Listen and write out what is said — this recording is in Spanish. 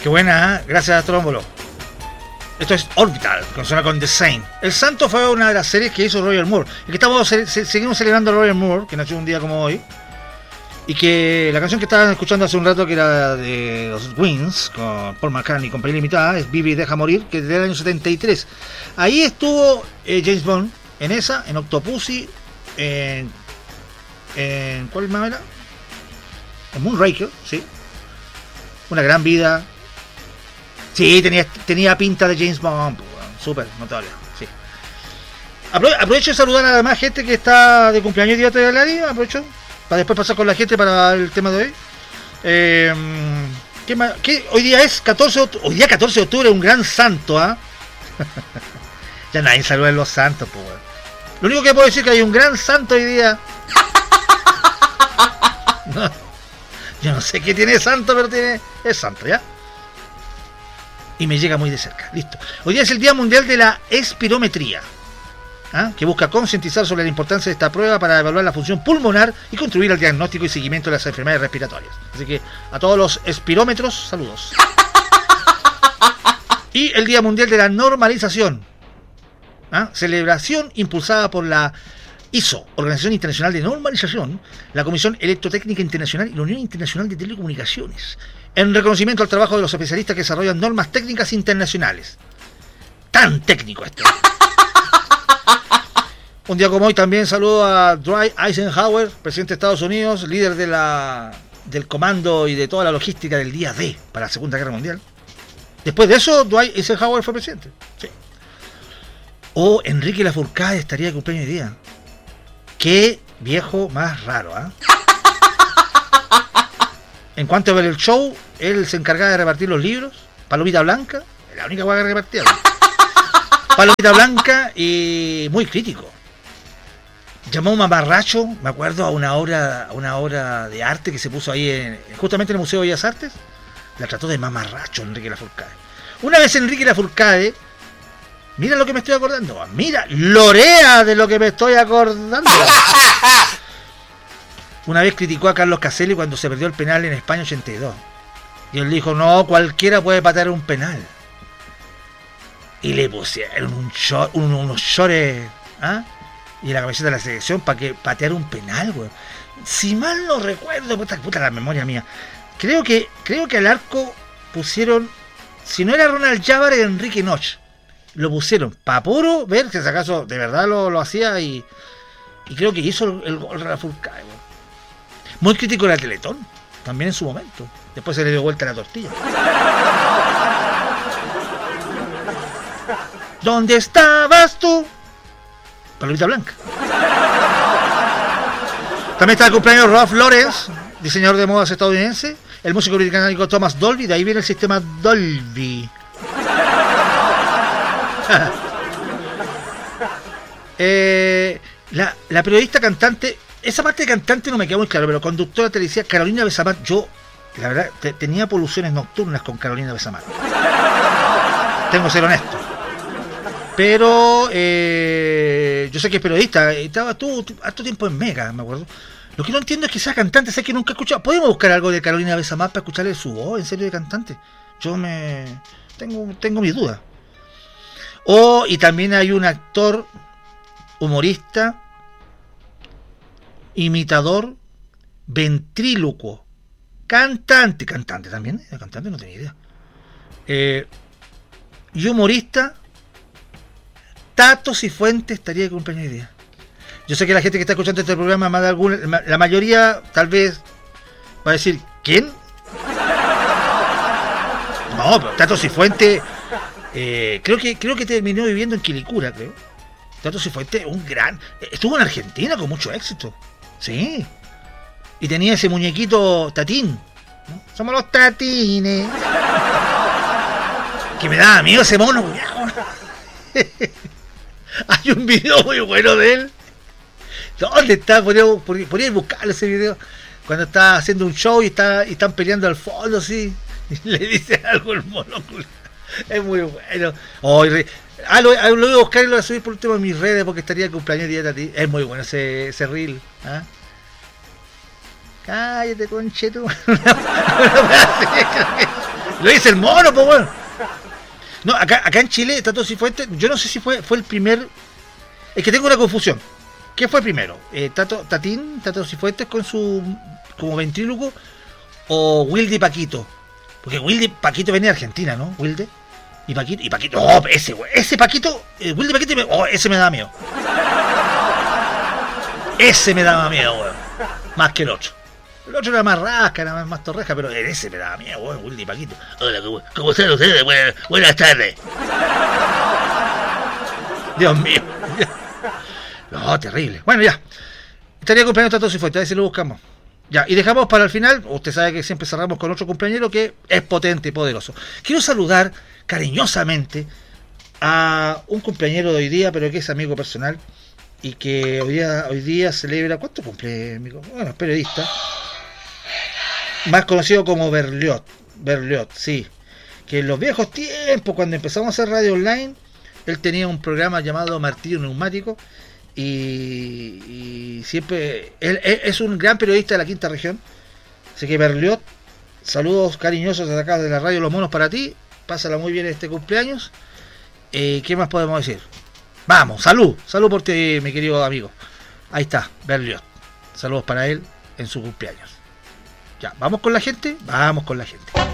Qué buena, ¿eh? Gracias a Trómbolo. Esto es Orbital, que suena con The Saint. El Santo fue una de las series que hizo Roger Moore. Y que estamos seguimos celebrando a Roger Moore, que nació un día como hoy. Y que la canción que estaban escuchando hace un rato, que era de los Wings, con Paul McCartney y compañía limitada, es Vive y Deja Morir, que es del año 73. Ahí estuvo James Bond, en esa, en Octopussy, en ¿cuál más era? En Moonraker, sí. Una gran vida. Sí, tenía pinta de James Bond, súper notable, sí. Aprovecho de saludar a la demás gente que está de cumpleaños día de la día, aprovecho para después pasar con la gente para el tema de hoy. ¿Qué más? Hoy día es 14 de octubre, un gran santo, ¿ah? Ya nadie saluda a los santos, pues. Lo único que puedo decir es que hay un gran santo hoy día. No, yo no sé qué tiene santo, pero es santo, ¿ya? Y me llega muy de cerca. Listo. Hoy día es el Día Mundial de la Espirometría, que busca concientizar sobre la importancia de esta prueba para evaluar la función pulmonar y contribuir al diagnóstico y seguimiento de las enfermedades respiratorias. Así que a todos los espirómetros, saludos. Y el Día Mundial de la Normalización, celebración impulsada por la ISO, Organización Internacional de Normalización, la Comisión Electrotécnica Internacional y la Unión Internacional de Telecomunicaciones, en reconocimiento al trabajo de los especialistas que desarrollan normas técnicas internacionales. Tan técnico esto. Un día como hoy también saludo a Dwight Eisenhower, presidente de Estados Unidos, líder del comando y de toda la logística del día D para la Segunda Guerra Mundial. Después de eso, Dwight Eisenhower fue presidente. Sí. O Enrique Lafourcade estaría de cumpleaños hoy día. Qué viejo más raro, ¿ah? En cuanto a ver el show, él se encargaba de repartir los libros. Palomita Blanca, la única hueá que repartía. Palomita Blanca y muy crítico. Llamó mamarracho, me acuerdo, a una obra de arte que se puso ahí justamente en el Museo de Bellas Artes. La trató de mamarracho Enrique Lafourcade. Una vez Enrique Lafourcade, mira lo que me estoy acordando, mira, lorea de lo que me estoy acordando. Una vez criticó a Carlos Caselli cuando se perdió el penal en España 82. Y él dijo, no, cualquiera puede patear un penal. Y le pusieron unos shorts, y la camiseta de la selección para que pateara un penal, güey. Si mal no recuerdo, puta la memoria mía. Creo que al arco pusieron, si no era Ronald Jávar, era Enrique Noche. Lo pusieron para puro ver si acaso de verdad lo hacía y creo que hizo el gol de Lafourcade, güey. Muy crítico de la Teletón, también en su momento. Después se le dio vuelta la tortilla. ¿Dónde estabas tú? Palomita Blanca. También está el cumpleaños Ralph Lauren, diseñador de modas estadounidense. El músico británico Thomas Dolby, de ahí viene el sistema Dolby. La periodista cantante, esa parte de cantante no me queda muy claro, pero conductora televisiva Carolina Besamat, yo la verdad tenía poluciones nocturnas con Carolina Besamat, tengo que ser honesto, pero yo sé que es periodista, estaba harto tiempo en Mega, me acuerdo. Lo que no entiendo es que sea cantante, sé que nunca he escuchado. ¿Podemos buscar algo de Carolina Besamat para escucharle su voz en serio de cantante? Yo tengo mis dudas. Y también hay un actor, humorista, imitador, ventrílocuo, cantante también, cantante no tenía idea, y humorista, Tato Cifuentes estaría de cumpleaños hoy día. Yo sé que la gente que está escuchando este programa, más de alguna, la mayoría tal vez va a decir, ¿quién? No, pero Tato Cifuentes, creo que terminó viviendo en Quilicura, creo. Tato Cifuentes, un gran... Estuvo en Argentina con mucho éxito. Sí. Y tenía ese muñequito Tatín, ¿no? Somos los Tatines. Que me daba miedo ese mono. Hay un video muy bueno de él. ¿Dónde está? Podría buscarlo ese video. Cuando está haciendo un show y están peleando al fondo, sí. Y le dice algo el mono. Es muy bueno. Lo voy a buscar y lo voy a subir por último en mis redes porque estaría el cumpleaños de Tati. Es muy bueno ese reel. Cállate, conchetu. Lo dice el mono, pues bueno. No, acá en Chile, Tato Cifuentes, yo no sé si fue el primer. Es que tengo una confusión. ¿Qué fue primero? ¿Tato Cifuentes con su como ventríloco o Wilde y Paquito? Porque Wilde y Paquito venía de Argentina, ¿no? Wilde y Paquito. Oh, ese Paquito, Wilde y Paquito, ese me da miedo. Ese me daba miedo, weón. Más que el otro. El otro era más rasca, era más torreja, pero ese me daba miedo, weón. Wilde y Paquito. Hola, ¿cómo están ustedes? Buenas tardes. Dios mío. No, terrible. Bueno, ya. Estaría cumpleaños Tato Cifuentes, a ver si lo buscamos. Ya, y dejamos para el final, usted sabe que siempre cerramos con otro cumpleañero que es potente y poderoso. Quiero saludar cariñosamente a un cumpleañero de hoy día, pero que es amigo personal y que hoy día celebra... ¿Cuánto cumple, amigo? Bueno, es periodista. Más conocido como Berliot, sí. Que en los viejos tiempos, cuando empezamos a hacer radio online, él tenía un programa llamado Martillo Neumático y siempre él es un gran periodista de la quinta región. Así que Berliot, saludos cariñosos desde acá de la radio Los Monos para ti. Pásala muy bien este cumpleaños. ¿Qué más podemos decir? Vamos, salud por ti, mi querido amigo. Ahí está, Berliot. Saludos para él en su cumpleaños. Ya, ¿vamos con la gente? Vamos con la gente.